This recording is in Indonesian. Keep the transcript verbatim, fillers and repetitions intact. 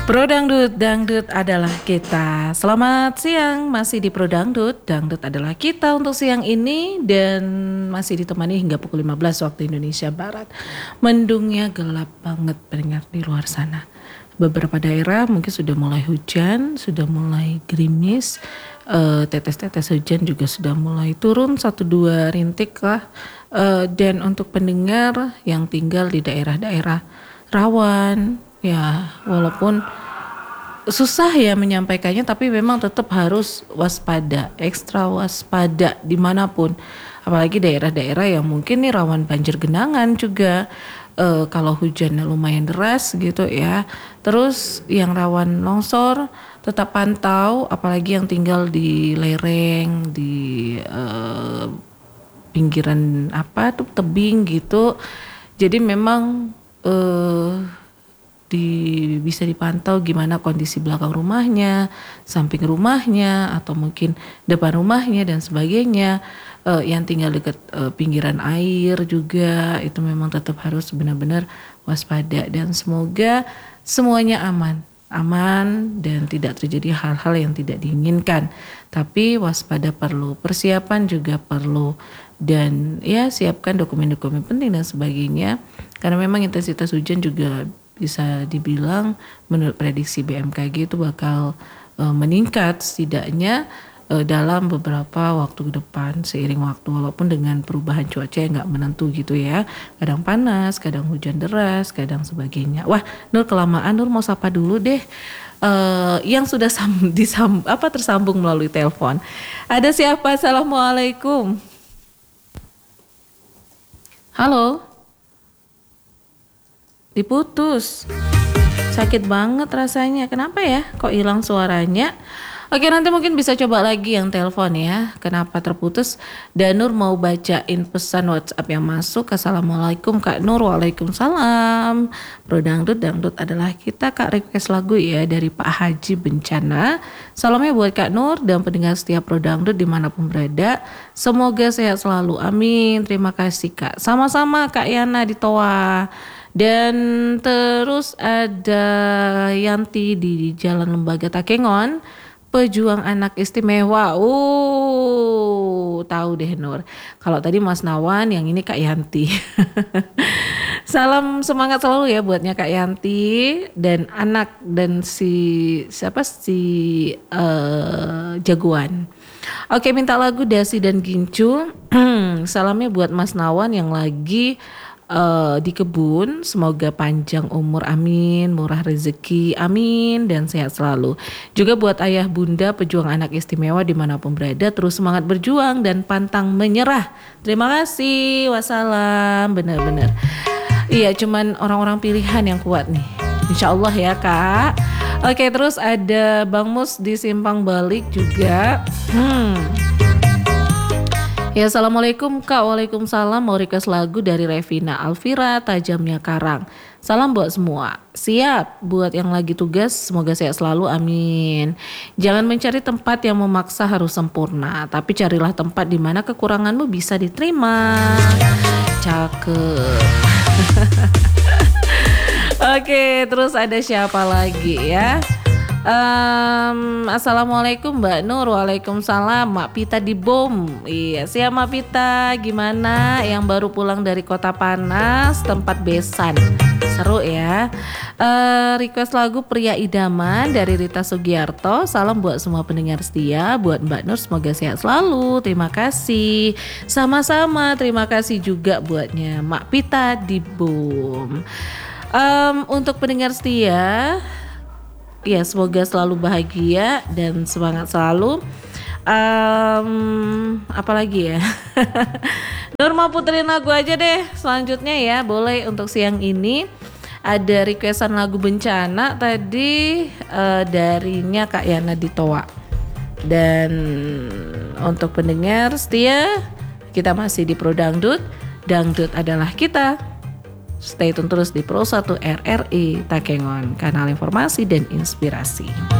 Pro Dangdut, Dangdut adalah kita. Selamat siang, masih di Pro Dangdut, Dangdut adalah kita untuk siang ini dan masih ditemani hingga pukul lima belas waktu Indonesia Barat. Mendungnya gelap banget pendengar di luar sana. Beberapa daerah mungkin sudah mulai hujan, sudah mulai gerimis, uh, tetes-tetes hujan juga sudah mulai turun satu dua rintik lah. Uh, dan untuk pendengar yang tinggal di daerah-daerah rawan, ya walaupun susah ya menyampaikannya, tapi memang tetap harus waspada, ekstra waspada dimanapun. Apalagi daerah-daerah yang mungkin nih rawan banjir genangan juga. E, kalau hujannya lumayan deras gitu ya. Terus yang rawan longsor tetap pantau, apalagi yang tinggal di lereng, di e, pinggiran apa tuh tebing gitu. Jadi memang e, di bisa dipantau gimana kondisi belakang rumahnya, samping rumahnya, atau mungkin depan rumahnya dan sebagainya. Uh, yang tinggal dekat uh, pinggiran air juga itu memang tetap harus benar-benar waspada dan semoga semuanya aman, aman dan tidak terjadi hal-hal yang tidak diinginkan. Tapi waspada perlu, persiapan juga perlu dan ya siapkan dokumen-dokumen penting dan sebagainya karena memang intensitas hujan juga bisa dibilang menurut prediksi B M K G itu bakal uh, meningkat setidaknya uh, dalam beberapa waktu ke depan seiring waktu walaupun dengan perubahan cuaca yang nggak menentu gitu ya, kadang panas, kadang hujan deras, kadang sebagainya. Wah, Nur kelamaan, Nur mau sapa dulu deh uh, yang sudah sam- disam- apa tersambung melalui telepon. Ada siapa? Assalamualaikum. Halo. Diputus. Sakit banget rasanya. Kenapa ya? Kok hilang suaranya? Oke, nanti mungkin bisa coba lagi yang telepon ya. Kenapa terputus? Dan Nur mau bacain pesan WhatsApp yang masuk. Assalamualaikum Kak Nur. Waalaikumsalam. Pro Dangdut, Dangdut adalah kita. Kak request lagu ya dari Pak Haji Bencana. Salamnya buat Kak Nur dan pendengar setiap Pro Dangdut dimanapun berada. Semoga sehat selalu. Amin. Terima kasih Kak. Sama-sama Kak Yana di Toa. Dan terus ada Yanti di Jalan Lembaga Takengon, pejuang anak istimewa. Uh, tahu deh Nur. Kalau tadi Mas Nawan, yang ini Kak Yanti. Salam semangat selalu ya buatnya Kak Yanti dan anak dan si siapa si uh, jagoan. Oke, minta lagu Dasi dan Gincu. Salamnya buat Mas Nawan yang lagi Uh, di kebun, semoga panjang umur amin, murah rezeki amin dan sehat selalu. Juga buat ayah bunda pejuang anak istimewa dimanapun berada, terus semangat berjuang dan pantang menyerah. Terima kasih, wassalam. Benar-benar iya, cuman orang-orang pilihan yang kuat nih, insya Allah ya Kak. Oke, terus ada Bang Mus di Simpang Balik juga. hmm Ya, assalamualaikum Kak. Waalaikumsalam. Mau request lagu dari Revina Alvira, Tajamnya Karang. Salam buat semua. Siap buat yang lagi tugas, semoga sehat selalu, amin. Jangan mencari tempat yang memaksa harus sempurna, tapi carilah tempat di mana kekuranganmu bisa diterima. Cakep. Oke, terus ada siapa lagi ya? Um, Assalamualaikum Mbak Nur. Waalaikumsalam. Mak Pita di Bom. Iya siap Mak Pita. Gimana yang baru pulang dari kota panas, tempat besan? Seru ya. uh, Request lagu Pria Idaman dari Rita Sugiarto. Salam buat semua pendengar setia. Buat Mbak Nur semoga sehat selalu. Terima kasih. Sama-sama. Terima kasih juga buatnya Mak Pita di Bom. um, Untuk pendengar setia, ya semoga selalu bahagia dan semangat selalu. Um, apalagi ya? Nur mau puterin lagu aja deh selanjutnya ya. Boleh untuk siang ini. Ada requestan lagu Bencana tadi uh, darinya Kak Yana di Toa. Dan untuk pendengar setia, kita masih di Pro Dangdut. Dangdut adalah kita. Stay tune terus di Pro satu R R I Takengon, kanal informasi dan inspirasi.